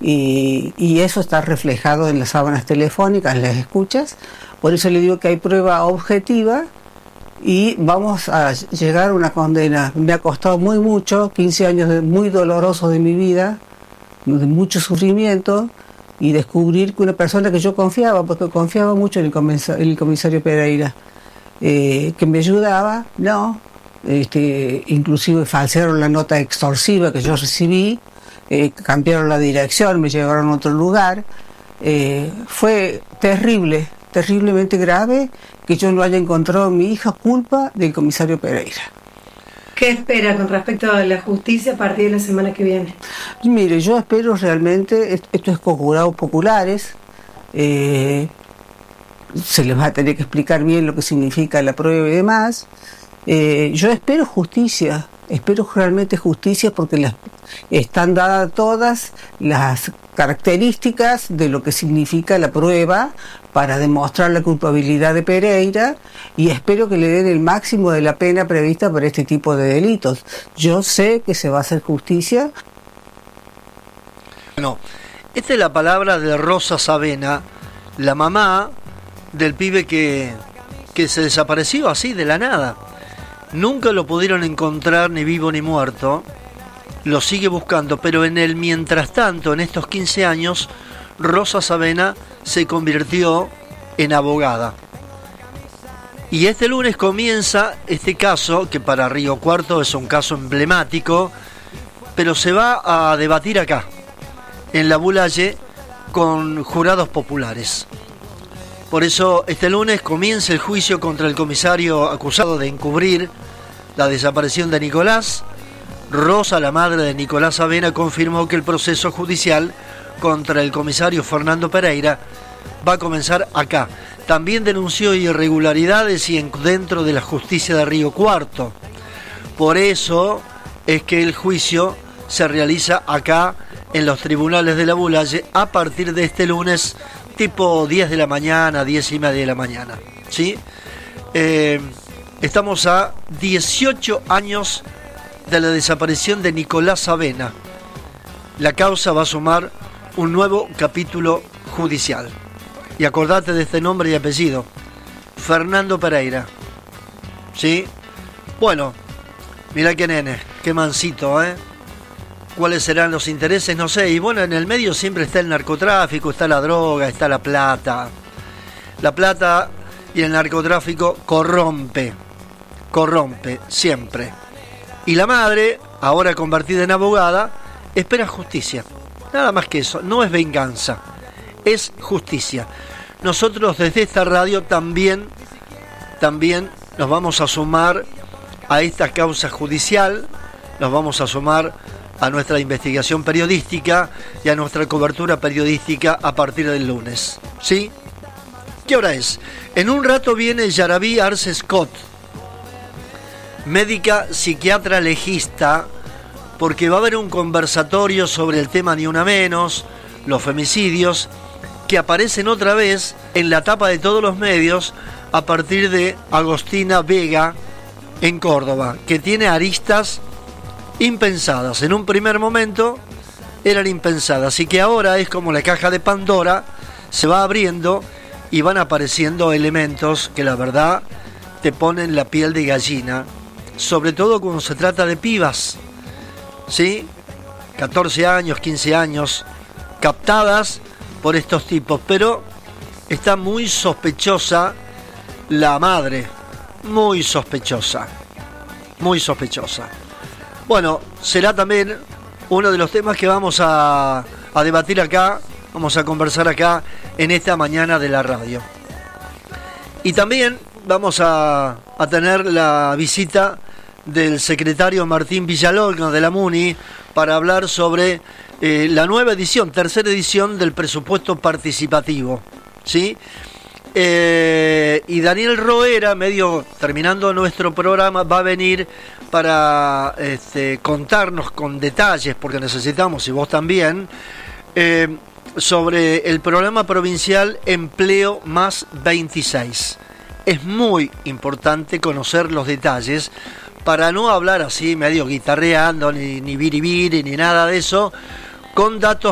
y eso está reflejado en las sábanas telefónicas, en las escuchas. Por eso le digo que hay prueba objetiva y vamos a llegar a una condena. Me ha costado mucho, 15 años muy dolorosos de mi vida, de mucho sufrimiento, y descubrir que una persona que yo confiaba, porque confiaba mucho en el comisario Pereira, que me ayudaba, no, inclusive falsearon la nota extorsiva que yo recibí, cambiaron la dirección, me llevaron a otro lugar. Fue terrible, terriblemente grave que yo no haya encontrado a mi hija culpa del comisario Pereira. ¿Qué espera con respecto a la justicia a partir de la semana que viene? Mire, yo espero realmente, esto es con jurados populares, se les va a tener que explicar bien lo que significa la prueba y demás. Yo espero justicia, espero realmente justicia, porque están dadas todas las características de lo que significa la prueba para demostrar la culpabilidad de Pereira, y espero que le den el máximo de la pena prevista para este tipo de delitos. Yo sé que se va a hacer justicia. Bueno, esta es la palabra de Rosa Savena, la mamá del pibe que se desapareció así de la nada. Nunca lo pudieron encontrar ni vivo ni muerto. Lo sigue buscando, pero en el mientras tanto, en estos 15 años, Rosa Savena se convirtió en abogada. Y este lunes comienza este caso, que para Río Cuarto es un caso emblemático, pero se va a debatir acá, en la Bulaye, con jurados populares. Por eso este lunes comienza el juicio contra el comisario acusado de encubrir la desaparición de Nicolás. Rosa, la madre de Nicolás Savena, confirmó que el proceso judicial contra el comisario Fernando Pereira va a comenzar acá. También denunció irregularidades dentro de la justicia de Río Cuarto. Por eso es que el juicio se realiza acá en los tribunales de la Bulaye a partir de este lunes, tipo 10 de la mañana, 10:30 de la mañana. ¿Sí? Estamos a 18 años de la desaparición de Nicolás Savena. La causa va a sumar un nuevo capítulo judicial. Y acordate de este nombre y apellido: Fernando Pereira. ¿Sí? Bueno, mirá qué nene, qué mansito, ¿eh? ¿Cuáles serán los intereses? No sé. Y bueno, en el medio siempre está el narcotráfico, está la droga, está la plata. La plata y el narcotráfico corrompe siempre. Y la madre, ahora convertida en abogada, espera justicia. Nada más que eso. No es venganza, es justicia. Nosotros desde esta radio también nos vamos a sumar a esta causa judicial, nos vamos a sumar a nuestra investigación periodística y a nuestra cobertura periodística a partir del lunes. ¿Sí? ¿Qué hora es? En un rato viene Yaraví Arce Scott, médica psiquiatra legista, porque va a haber un conversatorio sobre el tema Ni Una Menos, los femicidios, que aparecen otra vez en la tapa de todos los medios a partir de Agostina Vega en Córdoba, que tiene aristas impensadas. En un primer momento eran impensadas, y que ahora es como la caja de Pandora, se va abriendo y van apareciendo elementos que la verdad te ponen la piel de gallina, sobre todo cuando se trata de pibas, ¿sí? 14 años, 15 años, captadas por estos tipos, pero está muy sospechosa la madre, muy sospechosa. Bueno, será también uno de los temas que vamos a debatir acá, vamos a conversar acá en esta mañana de la radio. Y también vamos a tener la visita del secretario Martín Villalón de la MUNI para hablar sobre la nueva edición, tercera edición del presupuesto participativo, ¿sí? Y Daniel Roera, medio terminando nuestro programa, va a venir para contarnos con detalles, porque necesitamos, y vos también, sobre el programa provincial Empleo Más 26. Es muy importante conocer los detalles para no hablar así medio guitarreando, ni biribiri, ni nada de eso, con datos